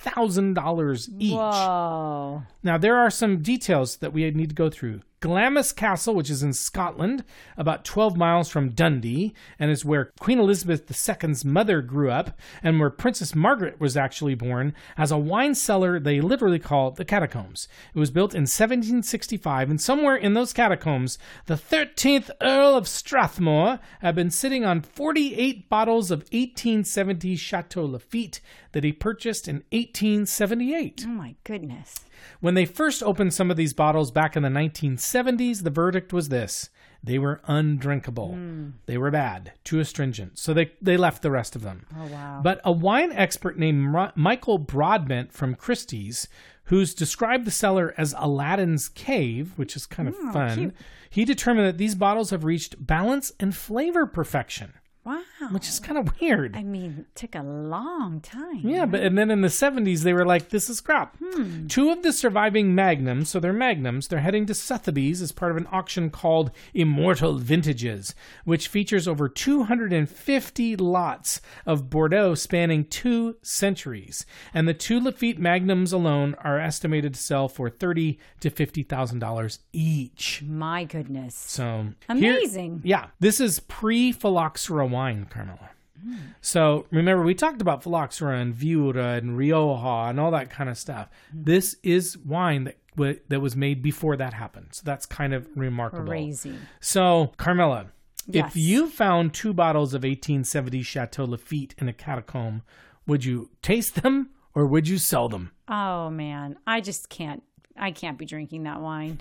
$3,000 each. Whoa. Now, there are some details that we need to go through. Glamis Castle, which is in Scotland, about 12 miles from Dundee, and is where Queen Elizabeth II's mother grew up, and where Princess Margaret was actually born, has a wine cellar they literally call the Catacombs. It was built in 1765, and somewhere in those catacombs, the 13th Earl of Strathmore had been sitting on 48 bottles of 1870 Chateau Lafite that he purchased in 1878. Oh, my goodness. When they first opened some of these bottles back in the 1970s, the verdict was this. They were undrinkable. They were bad, too astringent. So they left the rest of them. Oh, wow. But a wine expert named Michael Broadbent from Christie's, who's described the cellar as Aladdin's Cave, which is kind of fun, cute. he determined that these bottles have reached balance and flavor perfection. Wow. Which is kind of weird. I mean, it took a long time. Yeah, and then in the 70s, they were like, this is crap. Two of the surviving magnums, so they're magnums, they're heading to Sotheby's as part of an auction called Immortal Vintages, which features over 250 lots of Bordeaux spanning 2 centuries. And the 2 Lafite magnums alone are estimated to sell for $30,000 to $50,000 each. My goodness. So Amazing. This is pre-phylloxera wine, Carmela. So remember, we talked about phylloxera and Viura and Rioja and all that kind of stuff. This is wine that was made before that happened. So that's kind of remarkable. Crazy. So, Carmela, Yes. if you found 2 bottles of 1870 Chateau Lafite in a catacomb, would you taste them or would you sell them? Oh, man. I just can't. I can't be drinking that wine.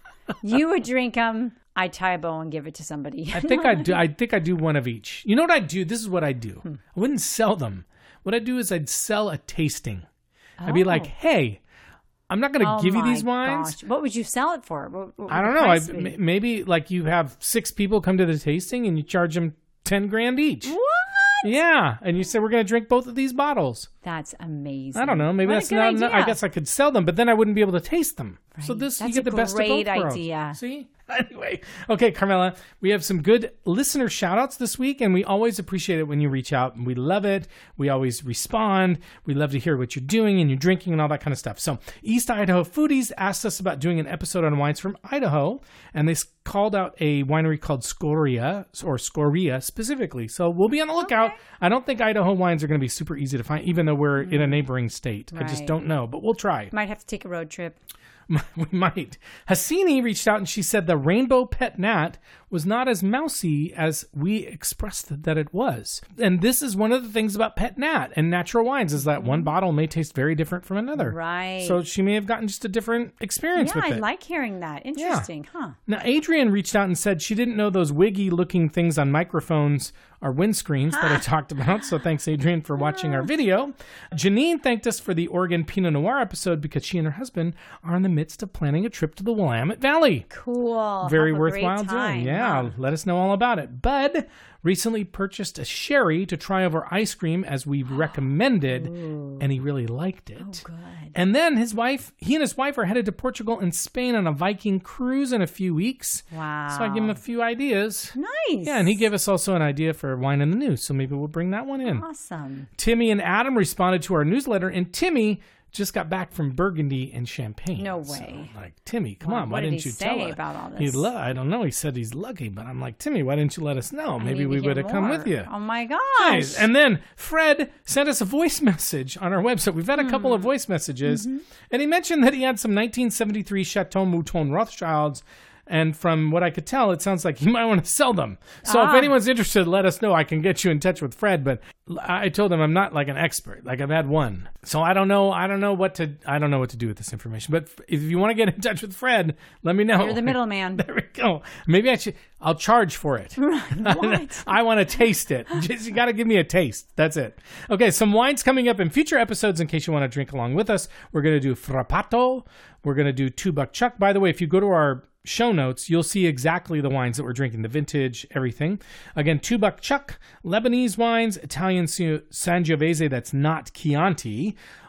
You would drink them. I'd tie a bow and give it to somebody. I think I do one of each. You know what I'd do? This is what I'd do. I wouldn't sell them. What I'd do is I'd sell a tasting. I'd be like, hey, I'm not going to give you these wines. Gosh. What would you sell it for? What I don't know. Maybe like you have 6 people come to the tasting and you charge them $10,000 each. What? Yeah. And you say, we're going to drink both of these bottles. That's amazing. I don't know. Maybe What that's a good not idea. enough. I guess I could sell them, but then I wouldn't be able to taste them. Right. So this, That's you get the best of both great worlds. idea. See? Anyway. Okay, Carmela, we have some good listener shout outs this week, and we always appreciate it when you reach out, and we love it. We always respond. We love to hear what you're doing and you're drinking and all that kind of stuff. So East Idaho Foodies asked us about doing an episode on wines from Idaho, and they called out a winery called Scoria specifically. So we'll be on the lookout. Okay. I don't think Idaho wines are going to be super easy to find, even though we're in a neighboring state. I just Right. don't know, but we'll try. Might have to take a road trip. We might. Hassini reached out and she said the rainbow pet nat was not as mousy as we expressed that it was. And this is one of the things about pet nat and natural wines is that one bottle may taste very different from another. Right. So she may have gotten just a different experience Yeah, with I it. like hearing that. Interesting, huh? Now, Adrian reached out and said she didn't know those wiggy-looking things on microphones are windscreens that I talked about. So thanks, Adrian, for watching our video. Janine thanked us for the Oregon Pinot Noir episode because she and her husband are in the midst of planning a trip to the Willamette Valley. Cool. Very Have a great worthwhile time, doing. Yeah, huh? let us know all about it. Bud recently purchased a sherry to try over ice cream as we recommended, and he really liked it. Oh, good. And then he and his wife are headed to Portugal and Spain on a Viking cruise in a few weeks. Wow. So I gave him a few ideas. Nice. Yeah, and he gave us also an idea for wine in the news, so maybe we'll bring that one in. Awesome. Timmy and Adam responded to our newsletter, and Timmy just got back from Burgundy and Champagne. No So, way. like, Timmy, come Well, on, what why did didn't he you say tell us? about all this? I don't know. He said he's lucky, but I'm like, Timmy, why didn't you let us know? Maybe need we to hear would have come more. with you. Oh my gosh. Nice. And then Fred sent us a voice message on our website. We've had a couple of voice messages, and he mentioned that he had some 1973 Chateau Mouton Rothschilds. And from what I could tell, it sounds like you might want to sell them. So if anyone's interested, let us know. I can get you in touch with Fred. But I told him I'm not like an expert. Like I've had one, so I don't know what to do with this information. But if you want to get in touch with Fred, let me know. You're the middleman. There we go. Maybe I'll charge for it. What? I want to taste it. You got to give me a taste. That's it. Okay, some wines coming up in future episodes in case you want to drink along with us. We're going to do Frappato. We're going to do 2 Buck Chuck. By the way, if you go to our show notes, you'll see exactly the wines that we're drinking, the vintage, everything. Again, 2 Buck Chuck, Lebanese wines, Italian Sangiovese that's not Chianti.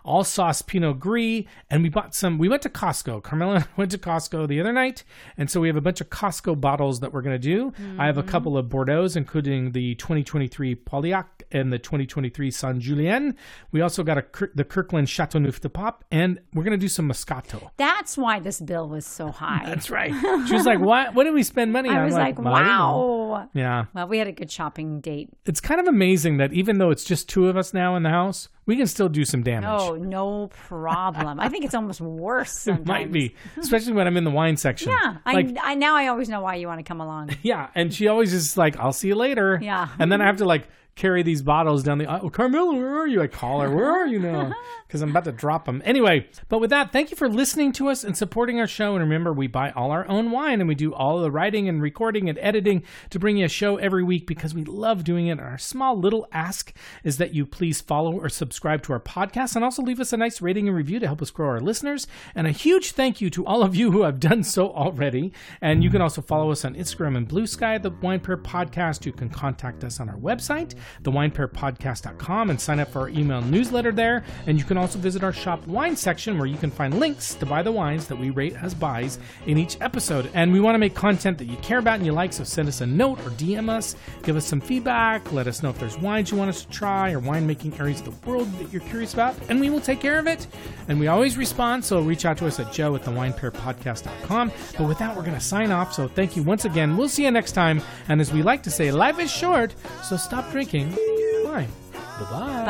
all sauce Pinot Gris, and we bought some. We went to Costco. Carmela and I went to Costco the other night, and so we have a bunch of Costco bottles that we're going to do. I have a couple of Bordeaux, including the 2023 Pauillac and the 2023 Saint Julien. We also got the Kirkland Chateauneuf de Pape, and we're going to do some Moscato. That's why this bill was so high. That's right. She was like, "What did we spend money on?" I was like, wow. Yeah. Well, we had a good shopping date. It's kind of amazing that even though it's just two of us now in the house, we can still do some damage. Oh, no problem. I think it's almost worse sometimes. It might be, especially when I'm in the wine section. Yeah. I always know why you want to come along. Yeah. And she always is like, I'll see you later. Yeah. And then I have to carry these bottles down the aisle. Carmela, where are you? I call her. Where are you now? Because I'm about to drop them. Anyway, but with that, thank you for listening to us and supporting our show. And remember, we buy all our own wine and we do all the writing and recording and editing to bring you a show every week because we love doing it. And our small little ask is that you please follow or subscribe to our podcast and also leave us a nice rating and review to help us grow our listeners. And a huge thank you to all of you who have done so already. And you can also follow us on Instagram and Blue Sky, the Wine Pair Podcast. You can contact us on our website, thewinepairpodcast.com, and sign up for our email newsletter there. And you can also visit our shop wine section where you can find links to buy the wines that we rate as buys in each episode. And we want to make content that you care about and you like, so send us a note or DM us, give us some feedback, let us know if there's wines you want us to try or winemaking areas of the world that you're curious about, and we will take care of it. And we always respond, so reach out to us at joe@thewinepairpodcast.com. But with that, we're going to sign off, so thank you once again. We'll see you next time. And as we like to say, life is short, so stop drinking wine. Bye-bye.